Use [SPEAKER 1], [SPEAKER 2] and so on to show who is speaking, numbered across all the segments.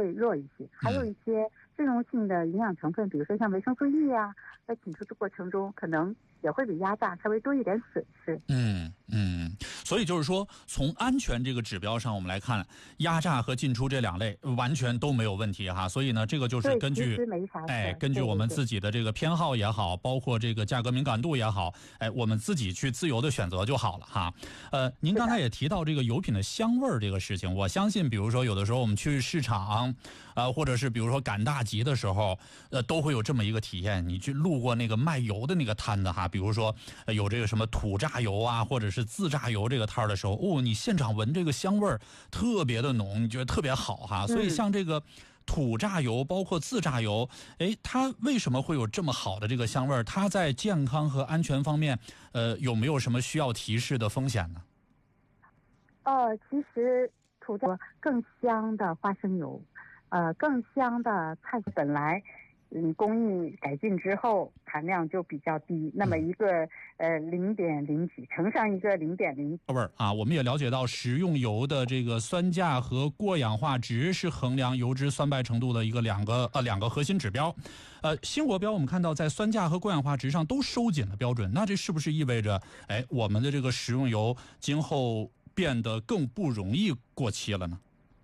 [SPEAKER 1] 会弱一些。还有一些脂溶性的营养成分，比如说像维生素 E 啊，在进出的过程中可能也会比压榨稍微多一点损失。
[SPEAKER 2] 所以就是说，从安全这个指标上我们来看，压榨和进出这两类完全都没有问题哈。所以呢，这个就是根据根据我们自己的这个偏好也好，包括这个价格敏感度也好，我们自己去自由的选择就好了哈。您刚才也提到这个油品的香味这个事情，我相信比如说有的时候我们去市场或者是比如说赶大集的时候都会有这么一个体验，你去路过那个卖油的那个摊子哈，比如说有这个什么土榨油啊，或者是自榨油这个摊的时候，你现场闻这个香味特别的浓，你觉得特别好哈。所以像这个土榨油包括自榨油，它为什么会有这么好的这个香味？它在健康和安全方面有没有什么需要提示的风险呢？
[SPEAKER 1] 其实土榨更香的花生油，更香的菜本来工艺改进之后含量就比较低，那么一个0.0几乘上一个0.0
[SPEAKER 2] 味啊。我们也了解到食用油的这个酸价和过氧化值是衡量油脂酸败程度的两个核心指标。新国标我们看到在酸价和过氧化值上都收紧了标准，那这是不是意味着我们的这个食用油今后变得更不容易过期了呢？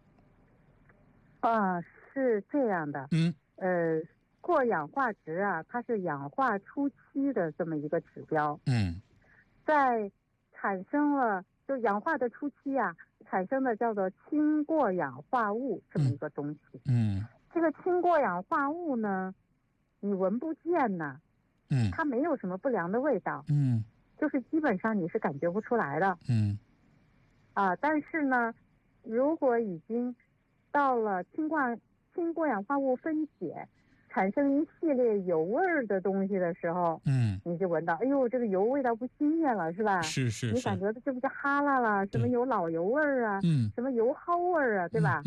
[SPEAKER 1] 是这样的。过氧化值啊，它是氧化初期的这么一个指标。在产生了就氧化的初期啊，产生的叫做氢过氧化物这么一个东西。这个氢过氧化物呢，你闻不见呢，它没有什么不良的味道。就是基本上你是感觉不出来的。但是呢，如果已经到了氢过氧化物分解产生一系列油味儿的东西的时候，你就闻到，哎呦，这个油味道不新鲜了，是吧？
[SPEAKER 2] 是。
[SPEAKER 1] 你感觉这不是哈喇了，什么有老油味儿啊，什么油蒿味儿啊，对吧？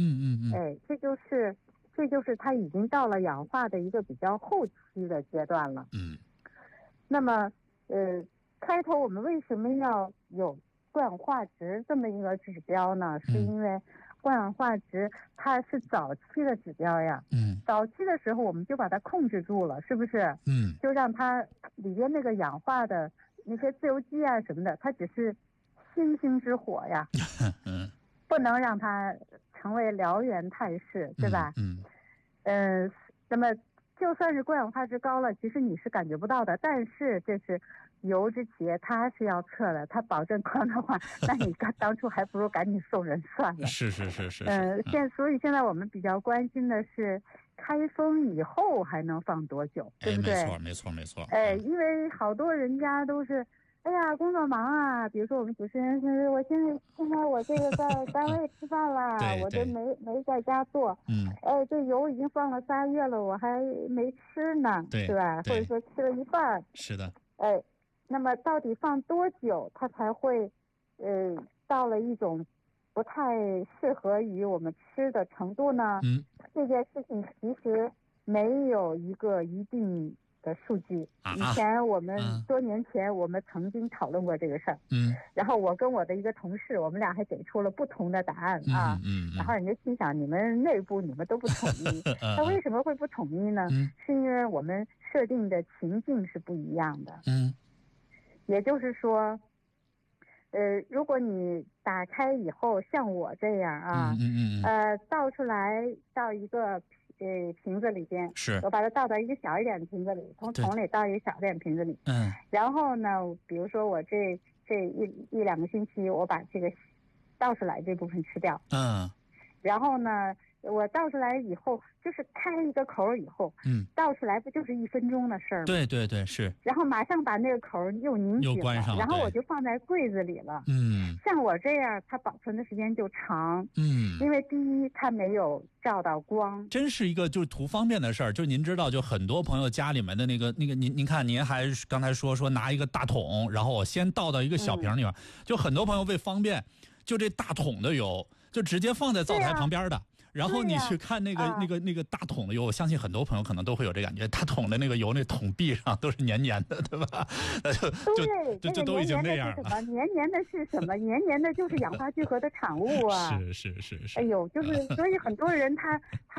[SPEAKER 1] 这就是它已经到了氧化的一个比较后期的阶段了。那么，开头我们为什么要有过氧化值这么一个指标呢？是因为过氧化值它是早期的指标呀。早期的时候我们就把它控制住了，是不是？就让它里边那个氧化的那些自由基啊什么的，它只是星星之火呀。不能让它成为燎原态势，对吧？那么就算是过氧化值高了，其实你是感觉不到的。但是这是油脂企业它是要测的，它保证高的话，那你当初还不如赶紧送人算了。
[SPEAKER 2] 是。
[SPEAKER 1] 所以现在我们比较关心的是开封以后还能放多久，对不对？
[SPEAKER 2] 没错。
[SPEAKER 1] 因为好多人家都是，哎呀，工作忙啊。比如说我们主持人是，我现在我这个在单位吃饭了，我都没在家做。这油已经放了3月了，我还没吃呢，是吧？或者说吃了一半。
[SPEAKER 2] 是的。
[SPEAKER 1] 那么到底放多久它才会到了一种不太适合于我们吃的程度呢？这件事情其实没有一个一定的数据。以前多年前我们曾经讨论过这个事儿。然后我跟我的一个同事，我们俩还给出了不同的答案啊。然后人家心想，你们内部你们都不统一。那为什么会不统一呢？是因为我们设定的情境是不一样的。也就是说，如果你打开以后像我这样啊，倒出来到一个瓶子里边，我把它倒到一个小一点的瓶子里，从桶里倒一个小一点瓶子里。然后呢，比如说我这一两个星期，我把这个倒出来这部分吃掉。然后呢，我倒出来以后，就是开一个口以后，倒出来不就是1分钟的事儿吗？
[SPEAKER 2] 对，是。
[SPEAKER 1] 然后马上把那个口又拧紧了，然后我就放在柜子里了。像我这样，它保存的时间就长。因为第一，它没有照到光。
[SPEAKER 2] 真是一个就是图方便的事儿。就您知道，就很多朋友家里面的那个，您看，您还刚才说拿一个大桶，然后我先倒到一个小瓶里面，就很多朋友为方便，就这大桶的油就直接放在灶台旁边的。然后你去看那个大桶的油，我相信很多朋友可能都会有这感觉，大桶的那个油，那桶壁上都是黏黏的，对吧？就都已经那样了。
[SPEAKER 1] 黏黏的是什么？黏黏的就是氧化聚合的产物啊！
[SPEAKER 2] 是。
[SPEAKER 1] 哎呦，就是所以很多人他